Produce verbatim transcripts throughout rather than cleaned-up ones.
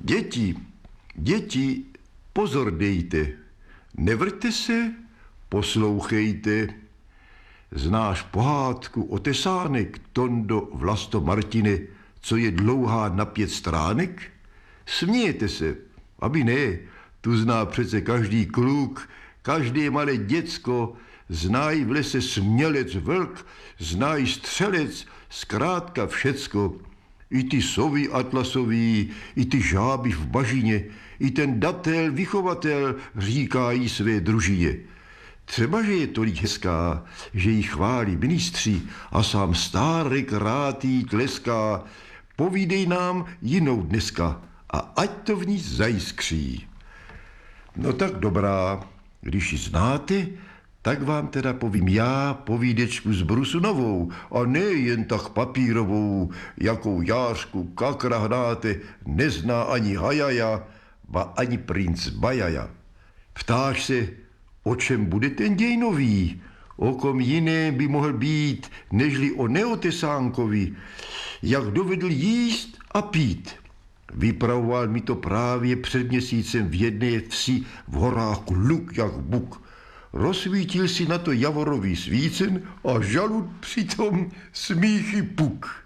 Děti, děti, pozor dejte, nevrťte se, poslouchejte. Znáš pohádku o tesánek, Tondo, Vlasto, Martine, co je dlouhá na pět stránek? Smějete se, aby ne, tu zná přece každý kluk, každé malé děcko, znají v lese smělec vlk, znají střelec, zkrátka všecko. I ty sovy atlasový, i ty žáby v bažině, i ten datel, vychovatel říkají své družině. Třeba, že je tolik hezká, že jí chválí ministři a sám stárek rád jí tleská, povídej nám jinou dneska a ať to v ní zajiskří. No tak dobrá, když ji znáte, tak vám teda povím já povídečku z brusu novou a ne jen tak papírovou, jakou Jářku Kakra hnáte, nezná ani Hajaja, ba ani princ Bajaja. Ptáš se, o čem bude ten děj nový? O kom jiné by mohl být, nežli o Neotesánkovi, jak dovedl jíst a pít. Vypravoval mi to právě před měsícem v jedné vsi v horách Luk jak buk. Rozsvítil si na to javorový svícen a žalud přitom smíchy puk.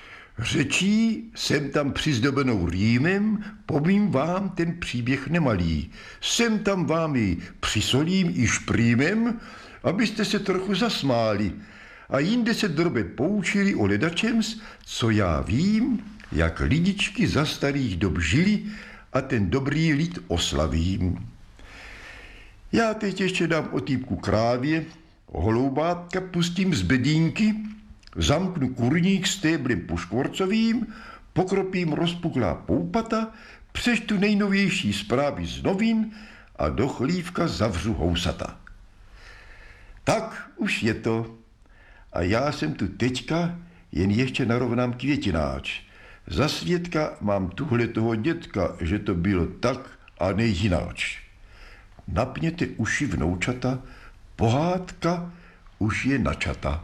Řečí jsem tam přizdobenou rýmem, povím vám ten příběh nemalý. Sem tam vám ji přisolím i šprýmem, abyste se trochu zasmáli a jinde se drobet poučili o ledačems, co já vím, jak lidičky za starých dob žili a ten dobrý lid oslavím. Já teď ještě dám otýpku krávě, holoubátka pustím z bedínky, zamknu kurník stéblem puškvorcovým, pokropím rozpuklá poupata, přečtu nejnovější zprávy z novin a do chlívka zavřu housata. Tak už je to. A já jsem tu teďka, jen ještě narovnám květináč. Za svědka mám tuhle toho dětka, že to bylo tak a ne jináč. Napněte uši vnoučata, pohádka už je načata.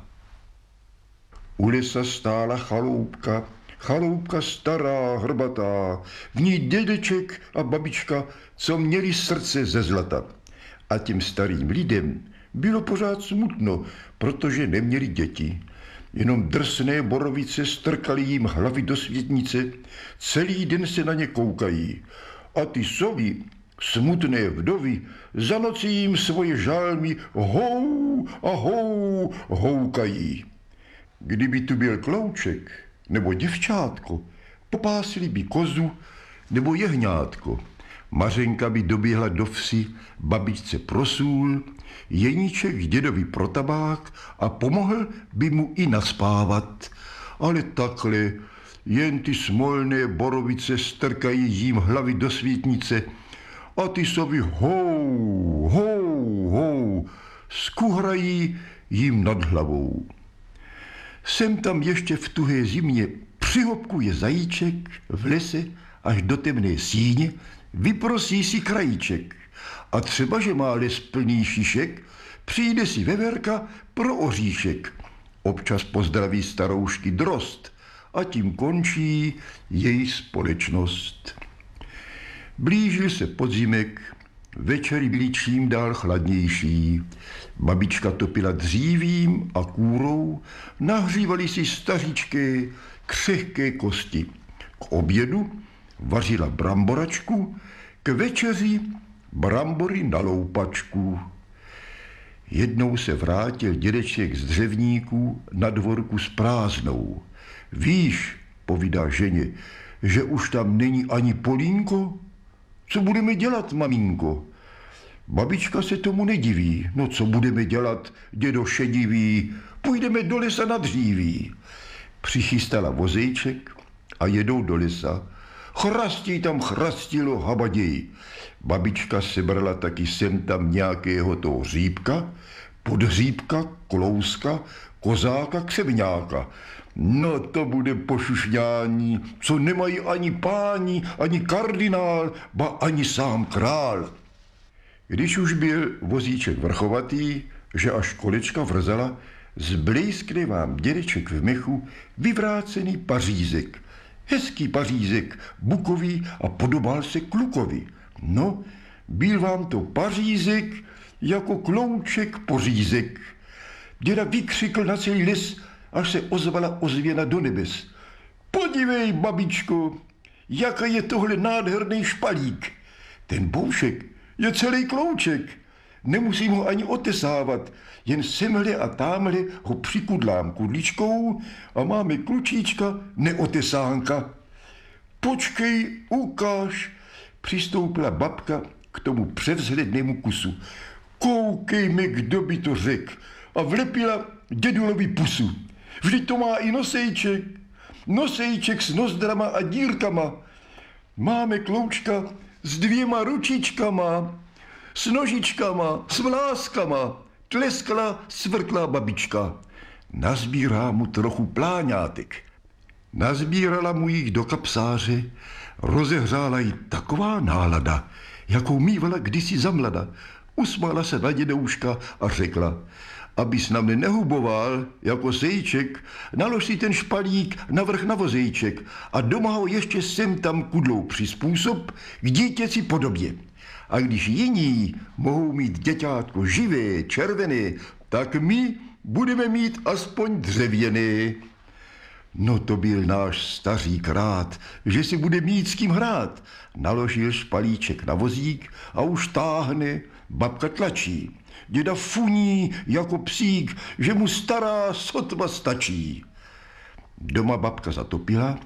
U lesa stála chaloupka, chaloupka stará, hrbatá, v ní dědeček a babička, co měli srdce ze zlata. A těm starým lidem bylo pořád smutno, protože neměli děti. Jenom drsné borovice strkaly jim hlavy do světnice, celý den se na ně koukají. A ty sovy, smutné vdovy, za noci jim svoje žálmy hou a hou houkají. Kdyby tu byl klouček nebo děvčátko, popásili by kozu nebo jehňátko. Mařenka by doběhla do vsi babičce pro sůl, Jeníček dědovi pro tabák a pomohl by mu i naspávat. Ale takhle jen ty smolné borovice strkají jim hlavy do světnice a ty sovy hou, hou, hou, skuhrají jim nad hlavou. Sem tam ještě v tuhé zimě přihopkuje zajíček v lese až do temné síně, vyprosí si krajíček a třeba, že má les plný šišek, přijde si veverka pro oříšek. Občas pozdraví staroušky drost a tím končí její společnost. Blížil se podzimek, večery byly čím dál chladnější. Babička topila dřívím a kůrou, nahřívali si staříčké, křehké kosti. K obědu vařila bramboračku, k večeři brambory na loupačku. Jednou se vrátil dědeček z dřevníků na dvorku s prázdnou. Víš, povídá ženě, že už tam není ani polínko? Co budeme dělat, maminko? Babička se tomu nediví. No co budeme dělat, dědo šedivý? Půjdeme do lesa na dříví. Přichystala vozejček a jedou do lesa. Chrastí tam chrastilo habaděj. Babička sebrala taky sem tam nějakého toho hříbka, podhříbka, klouska, kozáka, křevňáka. No to bude pošušňání, co nemají ani páni, ani kardinál, ba ani sám král. Když už byl vozíček vrchovatý, že až kolečka vrzala, zblejskne vám dědeček v mechu vyvrácený pařízek. Hezký pařízek, bukový a podobal se klukovi. No, byl vám to pařízek jako klouček pořízek. Děda vykřikl na celý les, až se ozvala ozvěna do nebes. Podívej, babičko, jaký je tohle nádherný špalík. Ten boušek je celý klouček. Nemusím ho ani otesávat, jen semhle a támhle ho přikudlám kudličkou a máme klučíčka neotesánka. Počkej, ukáž, přistoupila babka k tomu převzhlednému kusu. Koukejme, kdo by to řekl. A vlepila dědulovi pusu. Vždyť to má i nosejček. Nosejček s nozdrama a dírkama. Máme kloučka s dvěma ručičkama, s nožičkama, s vláskama. Tleskla, svrkla babička. Nazbírá mu trochu pláňátek. Nazbírala mu jich do kapsáře, rozehřála jí taková nálada, jakou mívala kdysi zamlada. Usmála se na dědouška a řekla, abys na mne nehuboval jako sejček, nalož si ten špalík navrch na vozejček a doma ho ještě sem tam kudlou přizpůsob k dítěci podobě. A když jiní mohou mít děťátko živé, červené, tak my budeme mít aspoň dřevěné. No to byl náš stařík rád, že si bude mít s kým hrát. Naložil špalíček na vozík a už táhne, babka tlačí. Děda funí jako psík, že mu stará sotva stačí. Doma babka zatopila,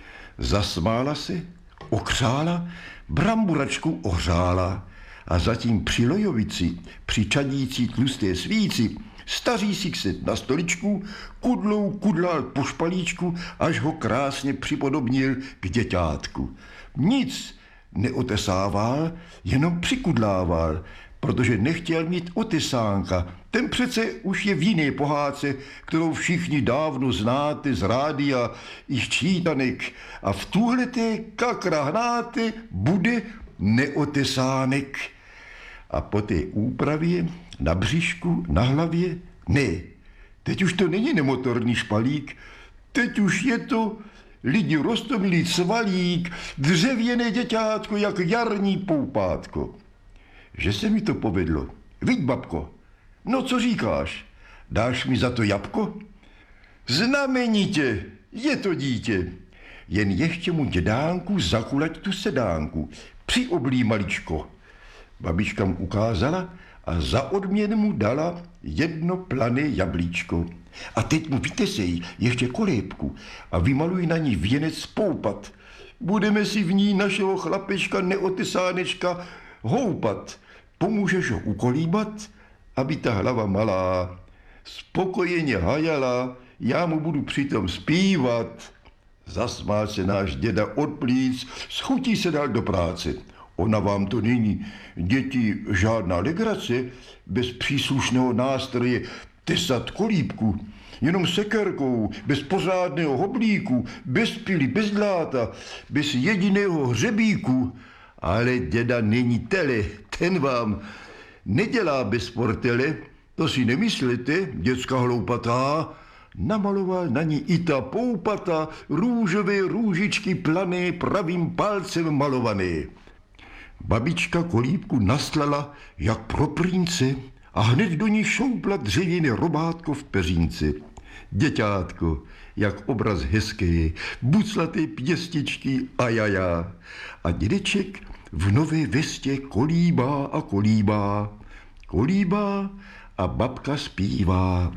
zasmála se, okřála, bramburačku ohřála a zatím při lojovici, při čadící tlusté svíci, stařísík se na stoličku, kudlou kudlal po špalíčku, až ho krásně připodobnil k děťátku. Nic neotesával, jenom přikudlával, protože nechtěl mít otesánka. Ten přece už je v jiné pohádce, kterou všichni dávno znáte z rádia i z čítanek. A v tuhleté kakra hnáte bude neotesánek. A po té úpravě na břišku, na hlavě, ne. Teď už to není nemotorní špalík, teď už je to lidi roztomilý cvalík, dřevěné děťátko, jak jarní poupátko. Že se mi to povedlo. Viď, babko, no co říkáš? Dáš mi za to jabko? Znamenitě, je to dítě. Jen ještě mu dědánku zakulať tu sedánku. Přioblí maličko. Babička mu ukázala a za odměn mu dala jedno plané jablíčko. A teď mu vytesej ještě kolébku a vymaluj na ní věnec poupat. Budeme si v ní našeho chlapečka neotesánečka houpat. Pomůžeš ho ukolíbat, aby ta hlava malá spokojeně hajala, já mu budu přitom zpívat. Zasmál se náš děda od plíc, schutí se dal do práce. Ona vám to není, děti, žádná legrace, bez příslušného nástroje tesat kolíbku, jenom sekerkou, bez pořádného hoblíku, bez pily, bez dláta, bez jediného hřebíku. Ale děda není tele, ten vám nedělá bez portele, to si nemyslete, děcka hloupatá. Namaloval na ní i ta poupata, růžové růžičky plané, pravým palcem malované. Babička kolíbku naslala jak pro prýnce a hned do ní šoupla dřevěné robátko v peřínce. Děťátko, jak obraz hezký, buclaté pěstičky a jaja. A dědeček v nové vestě kolíbá a kolíbá, kolíbá a babka zpívá.